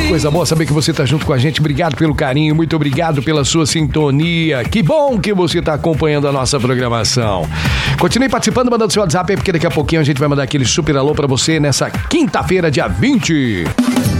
coisa boa saber que você tá junto com a gente. Obrigado pelo carinho, muito obrigado pela sua sintonia. Que bom que você tá acompanhando a nossa programação. Continue participando, mandando seu WhatsApp aí, porque daqui a pouquinho a gente vai mandar aquele super alô pra você nessa quinta-feira, dia 20.